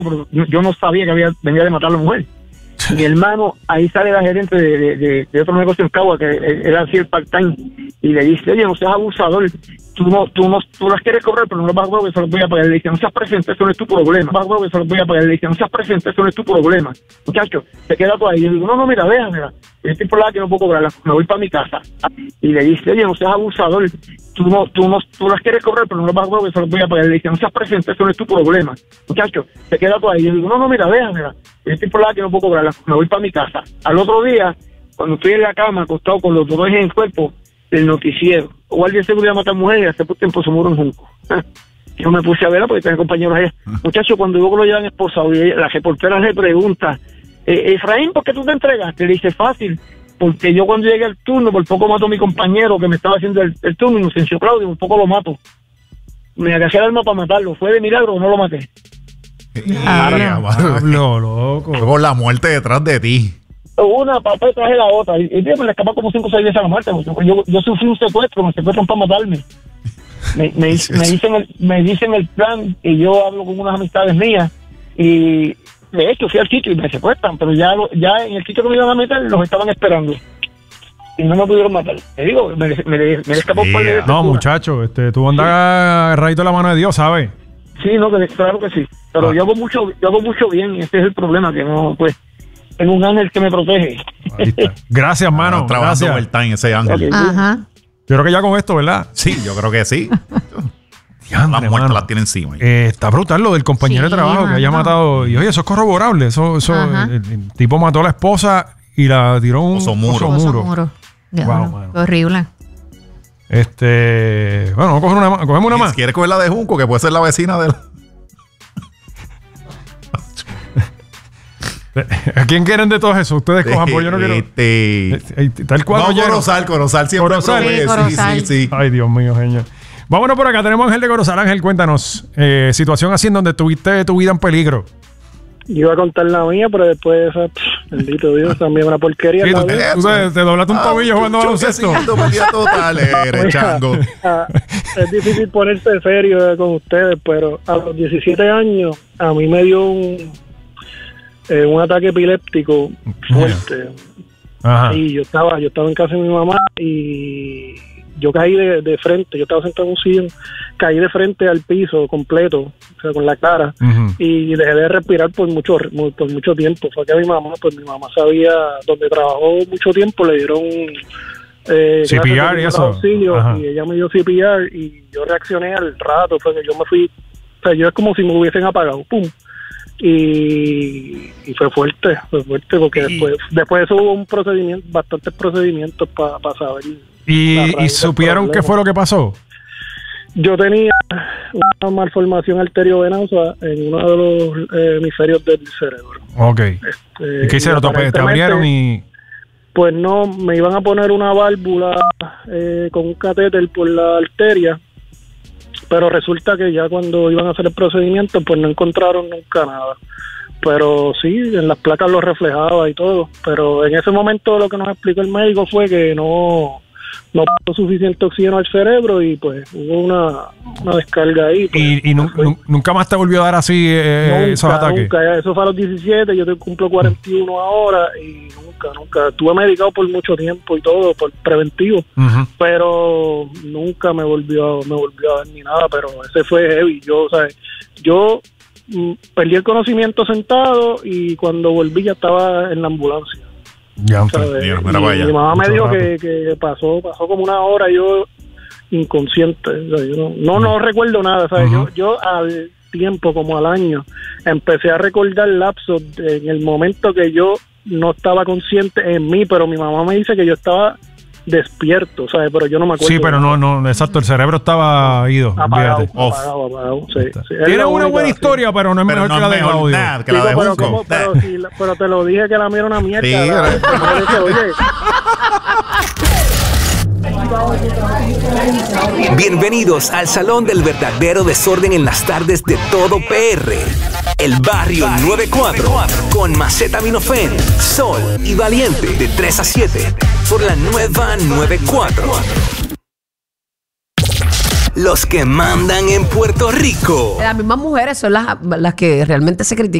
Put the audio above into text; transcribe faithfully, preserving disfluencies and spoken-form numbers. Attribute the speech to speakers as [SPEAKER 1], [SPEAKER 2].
[SPEAKER 1] pero yo no sabía que había venía de matar a la mujer. Mi hermano, ahí sale la gerente de, de, de, de otro negocio en Cagua, que era así el part-time, y le dice, oye, no seas abusador, tú no, tú no, tú las quieres cobrar, pero no las vas a cobrar, que se las voy a pagar. Le dice, no seas presente, eso no es tu problema. Vas a cobrar, que se las voy a pagar. Le dice, no seas presente, eso no es tu problema. Muchacho, se queda todo ahí. Y yo digo, no, no, mira, déjame, mira. Estoy por la que no puedo cobrarla, me voy para mi casa. Y le dice, oye, no seas abusador, tú no, tú no, tú las quieres cobrar, pero no las vas a cobrar, que se las voy a pagar. Le dice, no seas presente, eso no es tu problema. Muchacho, se queda todo ahí. Y yo digo, no, no, mira, déjame, mira. Estoy por la que no puedo cobrarla, me voy para mi casa. Al otro día, cuando estoy en la cama, acostado con los dolores en el cuerpo, el noticiero, guardia de seguridad mata a mujer y hace tiempo se murió en Junco. Yo me puse a verla porque tenía compañeros allá. Muchachos, cuando yo lo llevan esposado y la reportera le pregunta, eh, Efraín, ¿por qué tú te entregaste? Le dice, fácil, porque yo cuando llegué al turno, por poco mato a mi compañero que me estaba haciendo el, el turno, Inocencio Claudio, por poco lo mato. Me agaché el alma para matarlo. ¿Fue de milagro o no lo maté?
[SPEAKER 2] Pablo, loco.
[SPEAKER 3] Con la muerte detrás de ti.
[SPEAKER 1] Una papá detrás de la otra. Y, y me le escapó como cinco o seis veces a la muerte. Yo, yo, yo sufrí un secuestro, me secuestran para matarme. Me, me, me, dicen el, me dicen el plan y yo hablo con unas amistades mías. Y de hecho fui al sitio y me secuestran, pero ya, ya en el sitio que me iban a meter los estaban esperando. Y no me pudieron matar. Te digo, me, me, me, me escapó
[SPEAKER 2] sí,
[SPEAKER 1] por de
[SPEAKER 2] No, muchacho, este, tú andas agarradito de la mano de Dios, ¿sabes?
[SPEAKER 1] Sí, no, que, claro que sí. Pero ah. yo hago mucho, yo hago mucho bien y ese es el problema, que no, pues, tengo un ángel que me protege.
[SPEAKER 2] Gracias, hermano.
[SPEAKER 3] Ah, trabajando overtime ese ángel.
[SPEAKER 4] Okay. Ajá.
[SPEAKER 2] Yo creo que ya con esto, ¿verdad?
[SPEAKER 3] Sí, yo creo que sí.
[SPEAKER 2] Diandre,
[SPEAKER 3] las muertes las tiene encima.
[SPEAKER 2] Eh, está brutal lo del compañero
[SPEAKER 4] sí,
[SPEAKER 2] de trabajo que haya matado. Y oye, eso es corroborable. Eso, eso el, el tipo mató a la esposa y la tiró un
[SPEAKER 3] oso muro.
[SPEAKER 2] Oso muro.
[SPEAKER 4] Oso muro. Dios,
[SPEAKER 2] wow,
[SPEAKER 4] mano. Horrible.
[SPEAKER 2] Este, bueno, vamos a coger una más. Cogemos una más.
[SPEAKER 3] Si quieres coger la de Junco, que puede ser la vecina de la...
[SPEAKER 2] ¿A quién quieren de todos esos? Ustedes cojan, porque yo no quiero.
[SPEAKER 3] Este...
[SPEAKER 2] Está el cuadro
[SPEAKER 3] no,
[SPEAKER 2] lleno.
[SPEAKER 3] Corozal, Corozal siempre.
[SPEAKER 2] Corozal.
[SPEAKER 4] Sí, Corozal.
[SPEAKER 3] Sí, sí, sí.
[SPEAKER 2] Ay, Dios mío, señor. Vámonos por acá. Tenemos a Ángel de Corozal. Ángel, cuéntanos. Eh, situación así en donde tuviste tu vida en peligro.
[SPEAKER 5] Yo iba a contar la mía, pero después de esa, pff, bendito Dios, también una porquería.
[SPEAKER 2] Sí, tú, te, tú te, te doblaste un
[SPEAKER 3] ah,
[SPEAKER 2] tobillo jugando baloncesto.
[SPEAKER 3] Total, eres chango.
[SPEAKER 5] Ah, es difícil ponerse serio eh, con ustedes, pero a los diecisiete años a mí me dio un, eh, un ataque epiléptico fuerte.
[SPEAKER 2] Ajá.
[SPEAKER 5] Y yo estaba, yo estaba en casa de mi mamá y yo caí de, de frente, yo estaba sentado en un sillón, caí de frente al piso completo, o sea, con la cara, uh-huh. y dejé de respirar por mucho por mucho tiempo. Fue que mi mamá, pues mi mamá sabía, donde trabajó mucho tiempo, le dieron eh,
[SPEAKER 2] C P R y eso.
[SPEAKER 5] Auxilio, y ella me dio C P R y yo reaccioné al rato, fue que yo me fui, o sea, yo es como si me hubiesen apagado, pum. Y, y fue fuerte, fue fuerte, porque y, después, después de eso hubo un procedimiento, bastantes procedimientos para pa saber.
[SPEAKER 2] ¿Y, y supieron qué fue lo que pasó?
[SPEAKER 5] Yo tenía una malformación arteriovenosa en uno de los eh, hemisferios del cerebro.
[SPEAKER 2] Ok. Este, ¿Y qué hicieron? ¿Te abrieron y...?
[SPEAKER 5] Pues no, me iban a poner una válvula eh, con un catéter por la arteria, pero resulta que ya cuando iban a hacer el procedimiento, pues no encontraron nunca nada. Pero sí, en las placas lo reflejaba y todo. Pero en ese momento lo que nos explicó el médico fue que no... no pasó suficiente oxígeno al cerebro y pues hubo una, una descarga ahí. Pues,
[SPEAKER 2] ¿Y, y nu- nu- nunca más te volvió a dar así eh,
[SPEAKER 5] nunca,
[SPEAKER 2] esos ataques?
[SPEAKER 5] Nunca, ya eso fue a los diecisiete, yo te cumplo cuarenta y uno ahora y nunca, nunca. Estuve medicado por mucho tiempo y todo, por preventivo, uh-huh. pero nunca me volvió, me volvió a dar ni nada, pero ese fue heavy. Yo, o sea, yo mm, perdí el conocimiento sentado y cuando volví ya estaba en la ambulancia.
[SPEAKER 2] Ya,
[SPEAKER 3] Dios,
[SPEAKER 5] mi, mi mamá me dijo que, que pasó pasó como una hora yo inconsciente, o sea, yo no no, no recuerdo nada, ¿sabes? Uh-huh. yo yo al tiempo, como al año, empecé a recordar lapsos de, en el momento que yo no estaba consciente en mí, pero mi mamá me dice que yo estaba despierto, ¿sabes? Pero yo no me acuerdo.
[SPEAKER 2] Sí, pero no, no, exacto, el cerebro estaba ido.
[SPEAKER 5] Apagado, apagado, apagado, sí, sí.
[SPEAKER 2] Tiene una buena historia, sí. pero no es
[SPEAKER 3] pero
[SPEAKER 2] mejor
[SPEAKER 3] no
[SPEAKER 2] que la de audio.
[SPEAKER 3] Nada, que la de
[SPEAKER 5] pero, como, pero, si, pero te lo dije que la mía era una mierda.
[SPEAKER 3] Sí,
[SPEAKER 5] la, la, oye.
[SPEAKER 6] Bienvenidos al Salón del Verdadero Desorden en las tardes de todo P R. El Barrio noventa y cuatro con Macetaminofen, Sol y Valiente de tres a siete por la nueva noventa y cuatro. los que mandan en Puerto Rico.
[SPEAKER 4] Las mismas mujeres son las, las que realmente se critican.